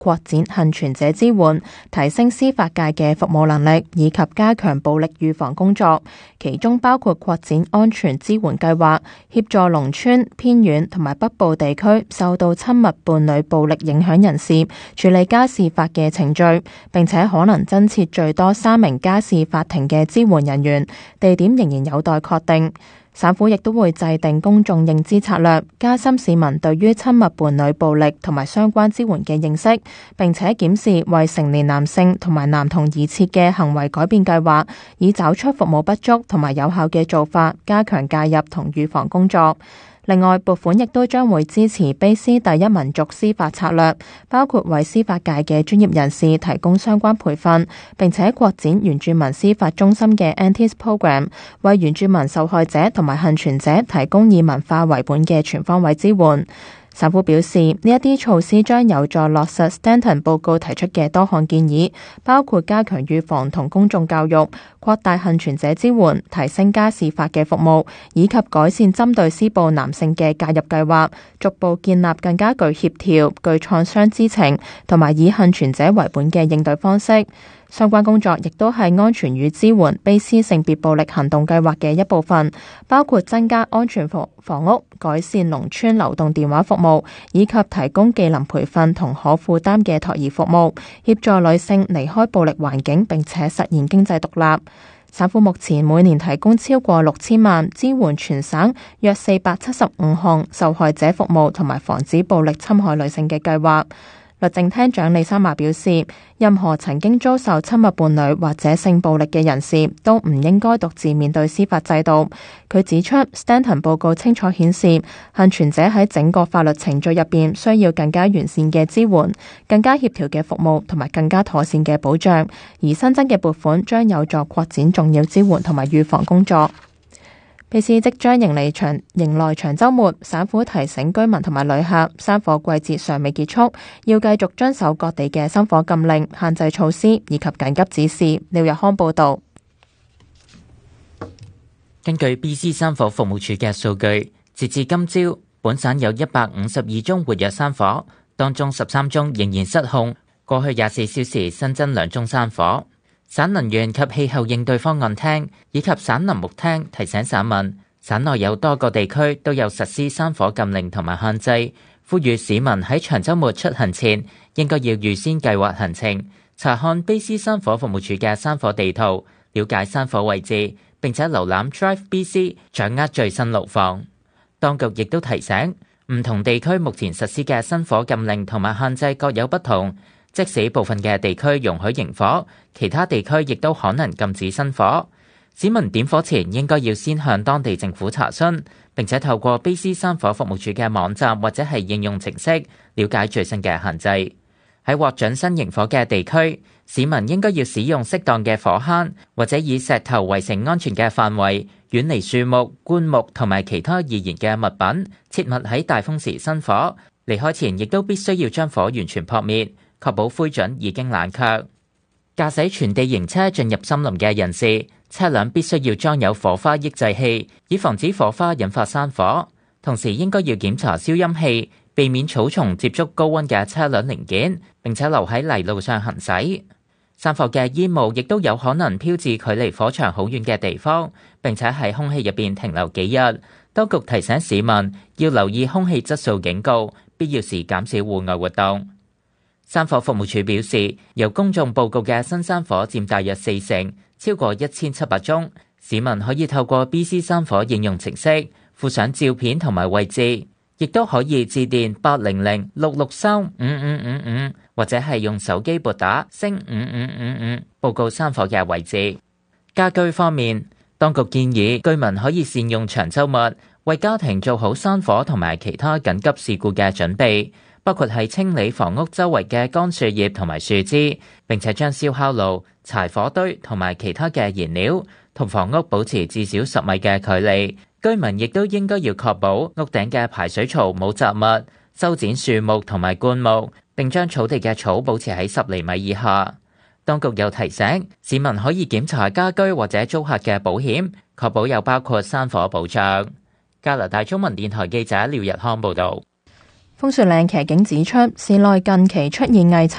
擴展幸存者支援，提升司法界嘅服務能力，以及加強暴力預防工作，其中包括擴展安全支援計劃，協助農村、偏遠同埋北部地區受到親密伴侶暴力影響人士處理家事法嘅程序，並且可能增設最多3名家事法庭嘅支援人員，地點仍然有待確定。省府亦都會制定公眾認知策略，加深市民對於親密伴侶暴力同埋相關支援嘅認識，並且檢視為成年男性同埋男童而設嘅行為改變計劃，以找出服務不足同埋有效嘅做法，加強介入同預防工作。另外，撥款亦都將會支持卑詩第一民族司法策略，包括為司法界嘅專業人士提供相關培訓，並且擴展原住民司法中心嘅 Antis Program， 為原住民受害者同埋幸存者提供以文化為本嘅全方位支援。省府表示，呢一啲措施將有助落實 Stanton 報告提出嘅多項建議，包括加強預防同公眾教育、擴大幸存者支援、提升家事法嘅服務，以及改善針對施暴男性嘅介入計劃，逐步建立更加具協調、具創傷知情同埋以幸存者為本嘅應對方式。相關工作亦都係安全與支援卑詩性別暴力行動計劃嘅一部分，包括增加安全房屋、改善農村流動電話服務，以及提供技能培訓同可負擔嘅托兒服務，協助女性離開暴力環境並且實現經濟獨立。省府目前每年提供超過6000萬，支援全省約475項受害者服務同埋防止暴力侵害女性嘅計劃。律政廳長李珊瑪表示，任何曾經遭受親密伴侶或者性暴力嘅人士都唔應該獨自面對司法制度。佢指出 Stanton 報告清楚顯示，幸存者喺整個法律程序入邊需要更加完善嘅支援、更加協調嘅服務同埋更加妥善嘅保障，而新增嘅撥款將有助擴展重要支援同埋預防工作。卑詩即將迎來長週末，省府提醒居民同埋旅客，山火季節尚未結束，要繼續遵守各地嘅生火禁令、限制措施以及緊急指示。廖日康報導。 根據卑詩山火服務處嘅數據，截至今朝，本省有152宗活躍山火，當中13宗仍然失控。過去24小時新增2宗山火。省能源及氣候應對方案廳以及省林務廳提醒省民，省內有多個地區都有實施山火禁令同埋限制，呼籲市民喺長週末出行前應該要預先計劃行程，查看卑詩山火服務處嘅山火地圖，了解山火位置，並且瀏覽 Drive BC， 掌握最新路況。當局亦都提醒，唔同地區目前實施嘅山火禁令同埋限制各有不同。即使部分嘅地區容許營火，其他地區亦都可能禁止生火。市民點火前應該要先向當地政府查詢，並且透過卑詩山火服務處嘅網站或者係應用程式了解最新嘅限制。喺獲准新營火嘅地區，市民應該要使用適當嘅火坑，或者以石頭圍成安全嘅範圍，遠離樹木、灌木同埋其他易燃嘅物品，切勿喺大風時生火。離開前亦都必須要將火完全撲滅，確保灰燼已經冷卻。駕駛全地形車進入森林嘅人士，車輛必須要裝有火花抑制器，以防止火花引發山火。同時應該要檢查消音器，避免草叢接觸高溫嘅車輛零件，並且留喺泥路上行駛。山火嘅煙霧亦都有可能飄至距離火場好遠嘅地方，並且喺空氣入邊停留幾日。當局提醒市民要留意空氣質素警告，必要時減少戶外活動。山火服務處表示，由公眾報告嘅新山火佔大約40%，超過1700宗。市民可以透過 BC 山火應用程式附上照片同埋位置，亦都可以致電800-663-5555，或者係用手機撥打*5555報告山火嘅位置。家居方面，當局建議居民可以善用長週末，為家庭做好山火同埋其他緊急事故嘅準備。包括係清理房屋周圍嘅乾樹葉同埋樹枝，並且將燒烤爐、柴火堆同埋其他嘅燃料同房屋保持至少10米嘅距離。居民亦都應該要確保屋頂嘅排水槽冇雜物，修剪樹木同埋灌木，並將草地嘅草保持喺10厘米以下。當局又提醒市民可以檢查家居或者租客嘅保險，確保有包括山火保障。加拿大中文電台記者廖日康報導。 楓樹嶺騎警指出，市內近期出現偽